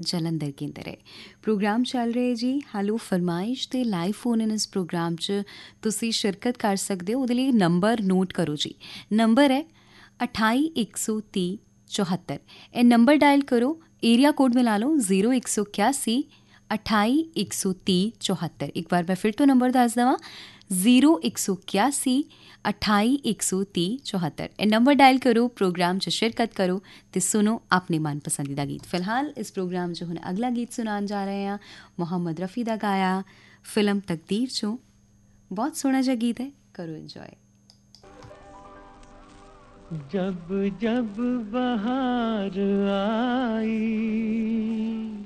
ਜਲੰਧਰ ਕੇਂਦਰ ਹੈ। ਪ੍ਰੋਗਰਾਮ ਚੱਲ ਰਿਹਾ ਜੀ ਹੈਲੋ ਫਰਮਾਇਸ਼ ਤੇ ਲਾਈਵ ਫੋਨ ਇਨ ਇਸ ਪ੍ਰੋਗਰਾਮ 'ਚ ਤੁਸੀਂ ਸ਼ਿਰਕਤ ਕਰ ਸਕਦੇ ਹੋ। ਉਹਦੇ ਲਈ ਨੰਬਰ ਨੋਟ ਕਰੋ ਜੀ, ਨੰਬਰ ਹੈ 28 130 74। ਇਹ ਨੰਬਰ ਡਾਇਲ ਕਰੋ, ਏਰੀਆ ਕੋਡ ਮਿਲਾ ਲਓ 0181 28 130 74। ਇੱਕ ਵਾਰ ਮੈਂ ਫਿਰ ਤੋਂ ਨੰਬਰ ਦੱਸ ਦੇਵਾਂ 0181 28 130 74। ਇਹ ਨੰਬਰ ਡਾਇਲ ਕਰੋ, ਪ੍ਰੋਗਰਾਮ 'ਚ ਸ਼ਿਰਕਤ ਕਰੋ ਤੇ ਸੁਣੋ ਆਪਣੇ ਮਨਪਸੰਦੀਦਾ ਗੀਤ। ਫਿਲਹਾਲ ਇਸ ਪ੍ਰੋਗਰਾਮ 'ਚ ਹੁਣ ਅਗਲਾ ਗੀਤ ਸੁਣਾਉਣ ਜਾ ਰਹੇ ਹਾਂ ਮੁਹੰਮਦ ਰਫੀ ਦਾ ਗਾਇਆ ਫਿਲਮ ਤਕਦੀਰ 'ਚੋਂ। ਬਹੁਤ ਸੋਹਣਾ ਜਿਹਾ ਗੀਤ ਹੈ, ਕਰੋ ਇੰਜੋਏ। जब जब बहार आई